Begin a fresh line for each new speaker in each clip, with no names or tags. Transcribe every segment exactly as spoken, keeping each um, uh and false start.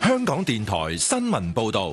香港電台新聞報道。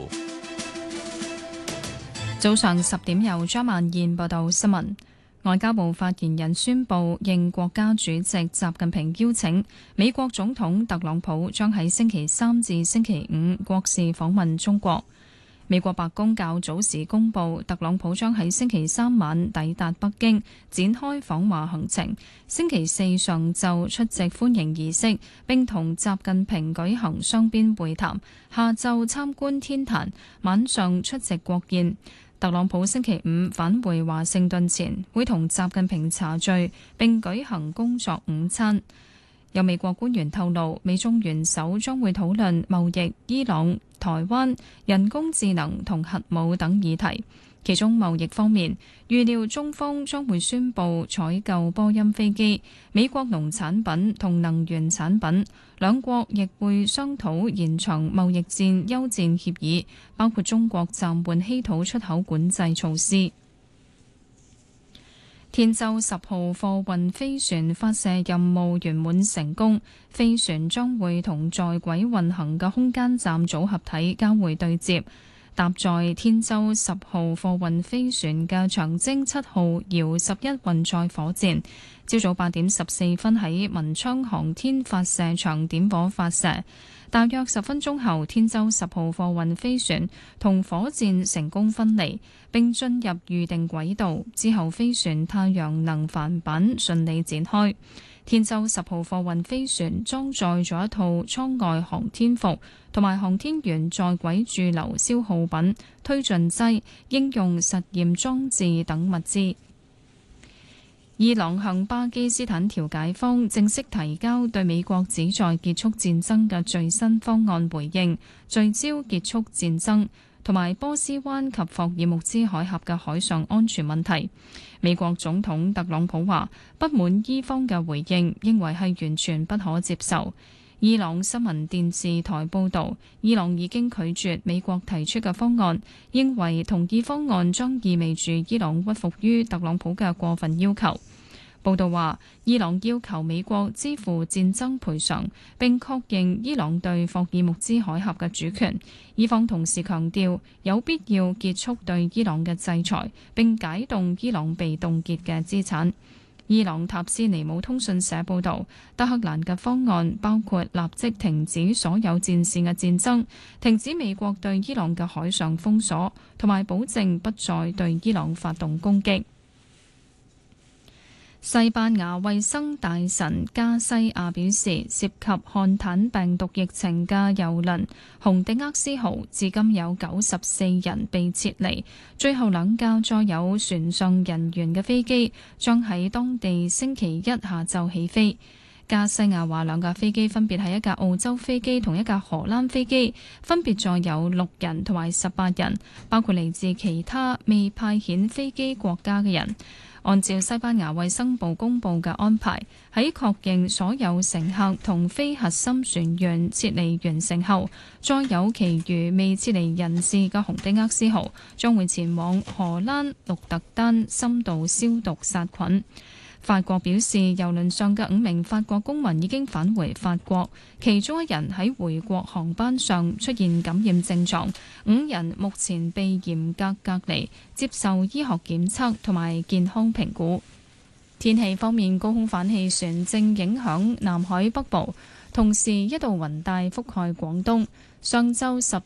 早上十點由張曼燕報道新聞。外交部發言人宣布，應國家主席習近平邀請，美國總統特朗普將喺星期三至星期五國事訪問中國。美國白宮較早時公布，特朗普將喺星期三晚抵達北京，展開訪華行程。星期四上晝出席歡迎儀式，並同習近平舉行雙邊會談。下晝參觀天壇，晚上出席國宴。特朗普星期五返回華盛頓前，會同習近平茶聚並舉行工作午餐。有美國官員透露，美中元首將會討論貿易、伊朗、台灣、人工智能同核武等議題。其中貿易方面，預料中方將會宣布採購波音飛機、美國農產品同能源產品。兩國亦會商討延長貿易戰休戰協議，包括中國暫緩稀土出口管制措施。天舟十號貨運飛船發射任務圓滿成功，飛船將會同在軌運行嘅空間站組合體交會對接。搭載天舟十號貨運飛船嘅長征七號遙十一運載火箭，朝早八點十四分喺文昌航天發射場點火發射。大約十分鐘後，天舟十號貨運飛船同火箭成功分離，並進入預定軌道。之後，飛船太陽能帆板順利展開。天舟十號貨運飛船裝載咗一套艙外航天服同埋航天員在軌駐留消耗品、推進劑、應用實驗裝置等物資。伊朗向巴基斯坦調解方正式提交對美國旨在結束戰爭嘅最新方案回應，聚焦結束戰爭同埋波斯灣及霍爾木茲海峽嘅海上安全問題。美國總統特朗普話不滿伊方嘅回應，認為係完全不可接受。伊朗新聞電視台報導，伊朗已經拒絕美國提出嘅方案，認為同意方案將意味住伊朗屈服於特朗普嘅過分要求。報導話，伊朗要求美國支付戰爭賠償，並確認伊朗對霍爾木茲海峽嘅主權。伊方同時強調有必要結束對伊朗嘅制裁，並解凍伊朗被凍結嘅資產。伊朗塔斯尼姆通訊社報導，德黑蘭嘅方案包括立即停止所有戰線嘅戰爭，停止美國對伊朗嘅海上封鎖，同埋保證不再對伊朗發動攻擊。西班牙衛生大臣加西亞表示，涉及漢坦病毒疫情嘅郵輪紅迪厄斯號至今有九十四人被撤離，最後兩架載有船上人員嘅飛機將喺當地星期一下晝起飛。加西亞話兩架飛機分別係一架澳洲飛機同一架荷蘭飛機，分別載有六人同埋十八人，包括嚟自其他未派遣飛機國家嘅人。按照西班牙衛生部公布嘅安排，喺確認所有乘客同非核心船員撤離完成後，再有其餘未撤離人士嘅紅迪厄斯號將會前往荷蘭鹿特丹深度消毒殺菌。法國表示，郵輪上嘅五名法國公民已經返回法國，其中一人喺回國航班上出現感染症狀，五人目前被嚴格隔離，接受醫學檢測同埋健康評估。天氣方面，高空反氣旋正影響南海北部，同時一道雲帶覆蓋廣東。上晝十